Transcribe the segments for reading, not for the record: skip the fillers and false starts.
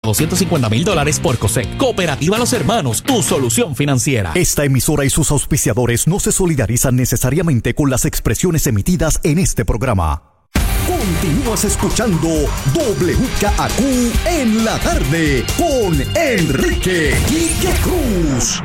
banco, $150,000 por COSEC. Cooperativa Los Hermanos, tu solución financiera. Esta emisora y sus auspiciadores no se solidarizan necesariamente con las expresiones emitidas en este programa. Continúas escuchando WKAQ en la tarde con Enrique Quique Cruz.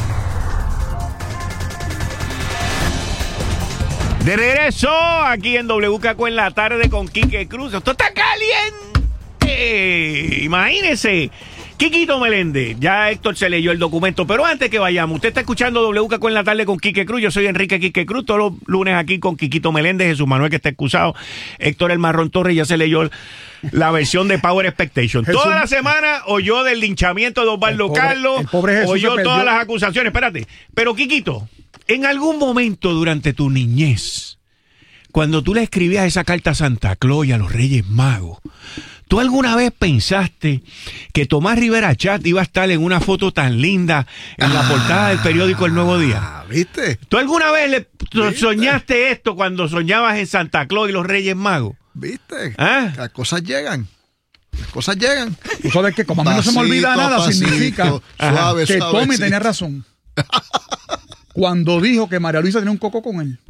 De regreso aquí en WKQ en la tarde con Quique Cruz. Esto está caliente. Imagínese. Quiquito Meléndez, ya Héctor se leyó el documento, pero antes que vayamos, usted está escuchando WKQ en la tarde con Quique Cruz, yo soy Enrique Quique Cruz, todos los lunes aquí con Quiquito Meléndez, Jesús Manuel que está excusado, Héctor El Marrón Torres ya se leyó la versión de Power Expectation. Jesús, toda la semana oyó del linchamiento de Osvaldo Carlos, oyó todas las acusaciones, espérate, pero Quiquito, en algún momento durante tu niñez, cuando tú le escribías esa carta a Santa Claus y a los Reyes Magos, ¿tú alguna vez pensaste que Tomás Rivera Chat iba a estar en una foto tan linda en la portada del periódico El Nuevo Día? ¿Viste? ¿Tú alguna vez soñaste esto cuando soñabas en Santa Claus y los Reyes Magos? ¿Viste? ¿Ah? Las cosas llegan. Las cosas llegan. Tú sabes que como a mí no se me olvida nada, pasito, significa suave, que Tommy tenía razón. Cuando dijo que María Luisa tenía un coco con él.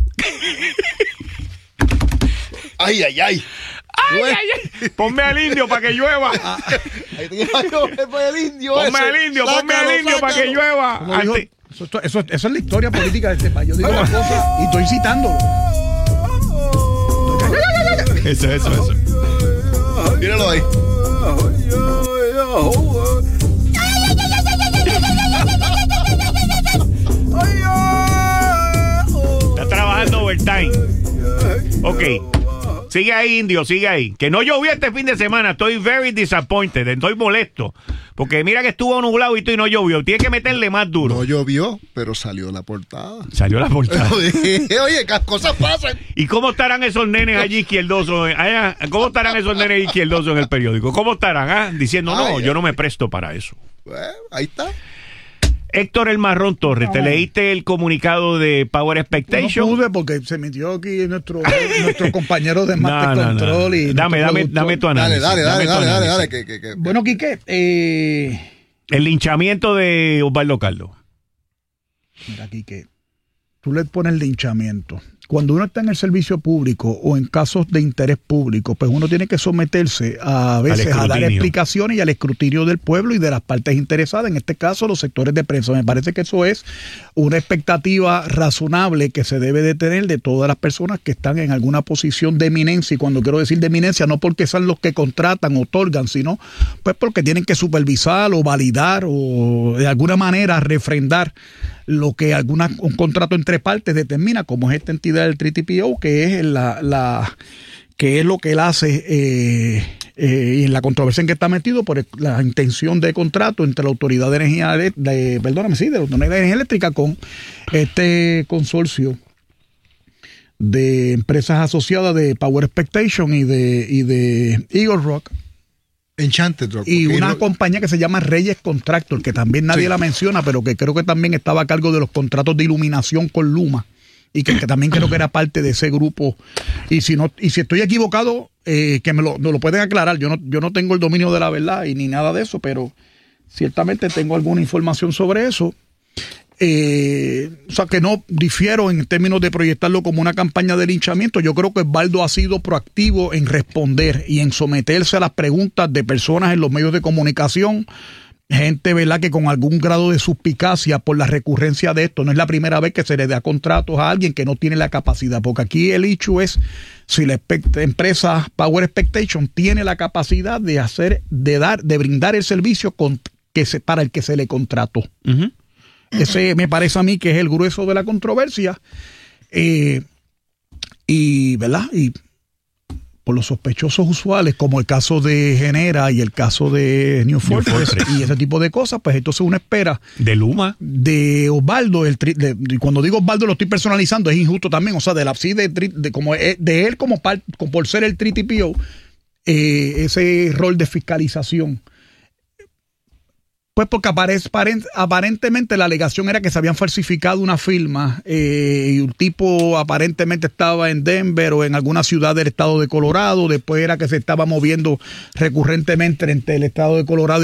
Ay, ay, ay. Ay, ay, ay. Ponme al indio para que llueva. Ponme al indio para que llueva. Eso es la historia política de este país. Yo digo las cosas y estoy citándolo. Eso. Míralo ahí. Está trabajando overtime. Ok. Sigue ahí, indio, sigue ahí. Que no llovió este fin de semana. Estoy very disappointed. Estoy molesto. Porque mira que estuvo nublado y no llovió. Tiene que meterle más duro. No llovió, pero salió la portada. Salió la portada. Oye, las cosas pasan. ¿Y cómo estarán esos nenes allí izquierdosos? ¿Cómo estarán esos nenes izquierdosos en el periódico? ¿Cómo estarán? Diciendo, no, yo no me presto para eso. Ahí está. Héctor El Marrón Torres, ¿te leíste el comunicado de Power Expectation? No pude porque se metió aquí nuestro compañero de Master Control. No. Y dame tu análisis. Dale. Bueno, Quique, el linchamiento de Osvaldo Carlos. Mira, Quique, tú le pones linchamiento. Cuando uno está en el servicio público o en casos de interés público, pues uno tiene que someterse a veces a dar explicaciones y al escrutinio del pueblo y de las partes interesadas, en este caso los sectores de prensa. Me parece que eso es una expectativa razonable que se debe de tener de todas las personas que están en alguna posición de eminencia, y cuando quiero decir de eminencia, no porque sean los que contratan, otorgan, sino pues porque tienen que supervisar o validar o de alguna manera refrendar lo que un contrato entre partes determina, como es esta entidad del TTPO, que es que es lo que él hace y en la controversia en que está metido por la intención de contrato entre la Autoridad de Energía de la Autoridad de Energía Eléctrica con este consorcio de empresas asociadas de Power Expectation y de Eagle Rock. Enchanted Rock. Y una compañía que se llama Reyes Contractor, que también nadie la menciona, pero que creo que también estaba a cargo de los contratos de iluminación con Luma, y que también creo que era parte de ese grupo. Y si estoy equivocado, que nos lo pueden aclarar. Yo no tengo el dominio de la verdad y ni nada de eso, pero ciertamente tengo alguna información sobre eso. O sea, que no difiero en términos de proyectarlo como una campaña de linchamiento. Yo creo que Osvaldo ha sido proactivo en responder y en someterse a las preguntas de personas en los medios de comunicación, gente, ¿verdad?, que con algún grado de suspicacia por la recurrencia de esto. No es la primera vez que se le da contratos a alguien que no tiene la capacidad, porque aquí el hecho es si la empresa Power Expectation tiene la capacidad de brindar el servicio para el que se le contrató. Uh-huh. Ese me parece a mí que es el grueso de la controversia, y ¿verdad? Y por los sospechosos usuales, como el caso de Genera y el caso de New Fortress y ese tipo de cosas, pues entonces uno espera de Luma, de Osvaldo, cuando digo Osvaldo lo estoy personalizando, es injusto también, o sea, de él como por ser el TTPO, ese rol de fiscalización. Pues porque aparentemente la alegación era que se habían falsificado una firma y un tipo aparentemente estaba en Denver o en alguna ciudad del estado de Colorado. Después era que se estaba moviendo recurrentemente entre el estado de Colorado